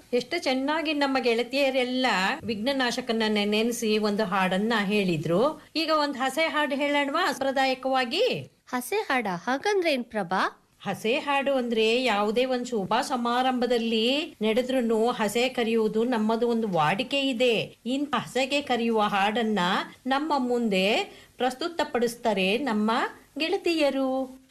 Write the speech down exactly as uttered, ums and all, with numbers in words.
ಎಷ್ಟು ಚೆನ್ನಾಗಿ ನಮ್ಮ ಗೆಳತಿಯರೆಲ್ಲ ವಿಘ್ನನಾಶಕನ ನೆನೆಸಿ ಒಂದು ಹಾಡನ್ನ ಹೇಳಿದ್ರು. ಈಗ ಒಂದು ಹಸೆ ಹಾಡು ಹೇಳೋಣವಾ ಸಾಂಪ್ರದಾಯಿಕವಾಗಿ? ಹಸೆ ಹಾಡ ಹಾಗಂದ್ರೆ ಏನ್ ಪ್ರಭಾ? ಹಸೆ ಹಾಡು ಅಂದ್ರೆ ಯಾವುದೇ ಒಂದು ಶುಭ ಸಮಾರಂಭದಲ್ಲಿ ನಡೆದ್ರು ಹಸೆ ಕರೆಯುವುದು ನಮ್ಮದು ಒಂದು ವಾಡಿಕೆ ಇದೆ. ಇಂಥ ಹಸೆಗೆ ಕರೆಯುವ ಹಾಡನ್ನ ನಮ್ಮ ಮುಂದೆ ಪ್ರಸ್ತುತಪಡಿಸ್ತಾರೆ ನಮ್ಮ ಗೆಳತಿಯರು.